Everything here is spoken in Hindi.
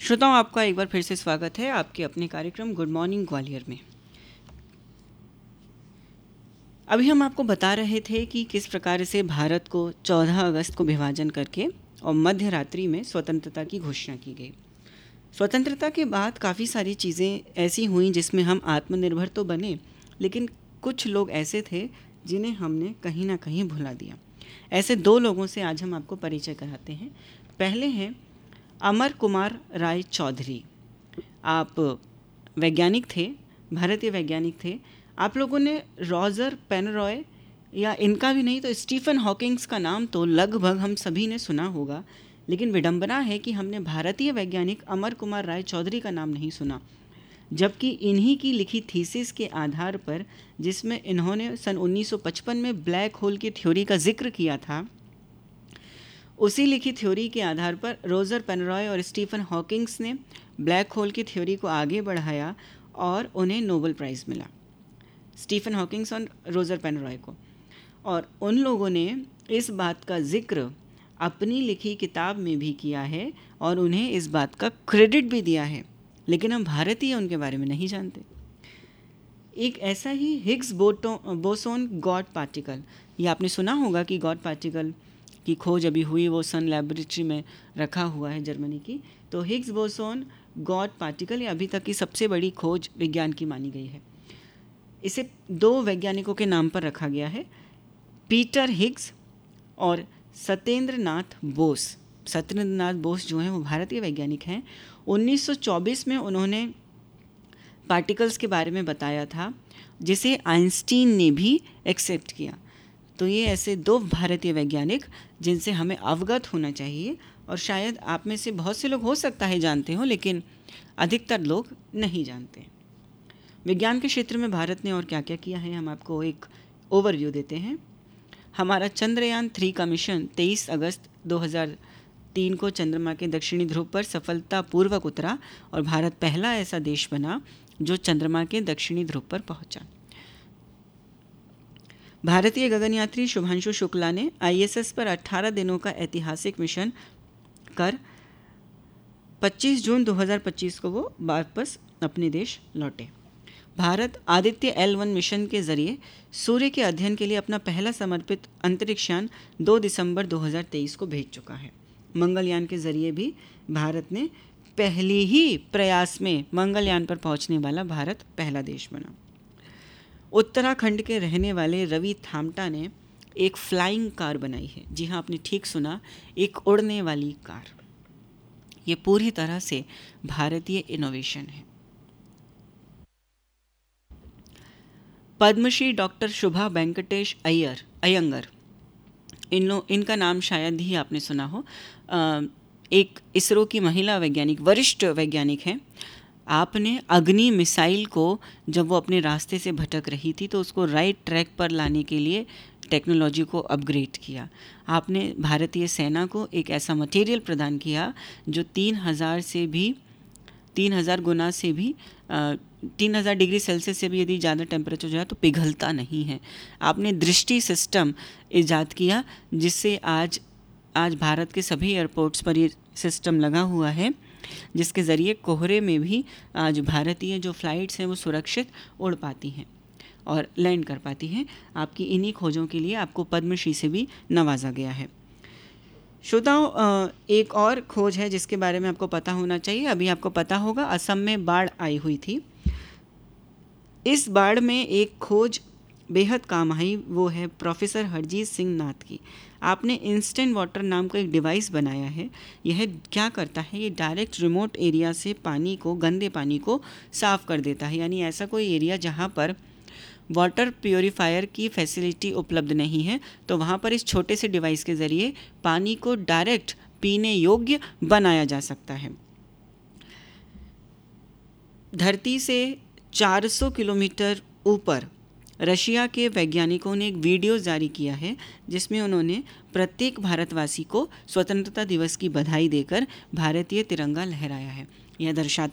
श्रोताओं, आपका एक बार फिर से स्वागत है आपके अपने कार्यक्रम गुड मॉर्निंग ग्वालियर में। अभी हम आपको बता रहे थे कि किस प्रकार से भारत को 14 अगस्त को विभाजन करके और मध्य रात्रि में स्वतंत्रता की घोषणा की गई। स्वतंत्रता के बाद काफ़ी सारी चीज़ें ऐसी हुई जिसमें हम आत्मनिर्भर तो बने, लेकिन कुछ लोग ऐसे थे जिन्हें हमने कहीं ना कहीं भुला दिया। ऐसे दो लोगों से आज हम आपको परिचय कराते हैं। पहले हैं अमर कुमार राय चौधरी। आप वैज्ञानिक थे, भारतीय वैज्ञानिक थे। आप लोगों ने रॉजर पेनरॉय या इनका भी नहीं तो स्टीफन हॉकिंग्स का नाम तो लगभग हम सभी ने सुना होगा, लेकिन विडंबना है कि हमने भारतीय वैज्ञानिक अमर कुमार राय चौधरी का नाम नहीं सुना, जबकि इन्हीं की लिखी थीसिस के आधार पर, जिसमें इन्होंने सन 1955 में ब्लैक होल की थ्योरी का जिक्र किया था, उसी लिखी थ्योरी के आधार पर रोजर पेनरॉय और स्टीफन हॉकिंग्स ने ब्लैक होल की थ्योरी को आगे बढ़ाया और उन्हें नोबेल प्राइज़ मिला, स्टीफन हॉकिंग्स और रोजर पेनरॉय को। और उन लोगों ने इस बात का जिक्र अपनी लिखी किताब में भी किया है और उन्हें इस बात का क्रेडिट भी दिया है, लेकिन हम भारतीय उनके बारे में नहीं जानते। एक ऐसा ही हिग्स बोसोन गॉड पार्टिकल, ये आपने सुना होगा कि गॉड पार्टिकल की खोज अभी हुई, वो सन लैबोरेटरी में रखा हुआ है जर्मनी की। तो हिग्स बोसोन गॉड पार्टिकल ये अभी तक की सबसे बड़ी खोज विज्ञान की मानी गई है। इसे दो वैज्ञानिकों के नाम पर रखा गया है, पीटर हिग्स और सत्येंद्र नाथ बोस। सत्येंद्र नाथ बोस जो हैं वो भारतीय वैज्ञानिक हैं। 1924 में उन्होंने पार्टिकल्स के बारे में बताया था, जिसे आइंस्टीन ने भी एक्सेप्ट किया। तो ये ऐसे दो भारतीय वैज्ञानिक जिनसे हमें अवगत होना चाहिए, और शायद आप में से बहुत से लोग हो सकता है जानते हो, लेकिन अधिकतर लोग नहीं जानते। विज्ञान के क्षेत्र में भारत ने और क्या क्या किया है, हम आपको एक ओवरव्यू देते हैं। हमारा चंद्रयान 3 का मिशन 23 अगस्त 2003 को चंद्रमा के दक्षिणी ध्रुव पर सफलतापूर्वक उतरा और भारत पहला ऐसा देश बना जो चंद्रमा के दक्षिणी ध्रुव पर पहुंचा। भारतीय गगनयात्री शुभांशु शुक्ला ने ISS पर 18 दिनों का ऐतिहासिक मिशन कर 25 जून 2025 को वो वापस अपने देश लौटे। भारत आदित्य L1 मिशन के जरिए सूर्य के अध्ययन के लिए अपना पहला समर्पित अंतरिक्षयान 2 दिसंबर 2023 को भेज चुका है। मंगलयान के जरिए भी भारत ने पहली ही प्रयास में मंगलयान पर पहुंचने वाला भारत पहला देश बना। उत्तराखंड के रहने वाले रवि थामटा ने एक फ्लाइंग कार बनाई है। जी हाँ, आपने ठीक सुना, एक उड़ने वाली कार। ये पूरी तरह से भारतीय इनोवेशन है। पद्मश्री डॉक्टर शुभा वेंकटेश अयंगर, इनका नाम शायद ही आपने सुना हो। एक इसरो की महिला वैज्ञानिक, वरिष्ठ वैज्ञानिक हैं। आपने अग्नि मिसाइल को जब वो अपने रास्ते से भटक रही थी तो उसको राइट ट्रैक पर लाने के लिए टेक्नोलॉजी को अपग्रेड किया। आपने भारतीय सेना को एक ऐसा मटेरियल प्रदान किया जो 3000 गुना से भी 3000 डिग्री सेल्सियस से भी यदि ज़्यादा टेम्परेचर जो है तो पिघलता नहीं है। आपने दृष्टि सिस्टम ईजाद किया, जिससे आज भारत के सभी एयरपोर्ट्स पर ये सिस्टम लगा हुआ है, जिसके ज़रिए कोहरे में भी आज भारतीय जो फ़्लाइट्स हैं वो सुरक्षित उड़ पाती हैं और लैंड कर पाती हैं। आपकी इन्हीं खोजों के लिए आपको पद्मश्री से भी नवाजा गया है। श्रोताओं, एक और खोज है जिसके बारे में आपको पता होना चाहिए। अभी आपको पता होगा, असम में बाढ़ आई हुई थी। इस बाढ़ में एक खोज बेहद काम आई, वो है प्रोफेसर हरजीत सिंह नाथ की। आपने इंस्टेंट वाटर नाम का एक डिवाइस बनाया है। यह क्या करता है, ये डायरेक्ट रिमोट एरिया से पानी को, गंदे पानी को साफ़ कर देता है। यानी ऐसा कोई एरिया जहाँ पर वाटर प्योरीफायर की फैसिलिटी उपलब्ध नहीं है, तो वहाँ पर इस छोटे से डिवाइस के ज़रिए पानी को डायरेक्ट पीने योग्य बनाया जा सकता है। धरती से 400 किलोमीटर ऊपर रशिया के वैज्ञानिकों ने एक वीडियो जारी किया है, जिसमें उन्होंने प्रत्येक भारतवासी को स्वतंत्रता दिवस की बधाई देकर भारतीय तिरंगा लहराया है। यह दर्शाता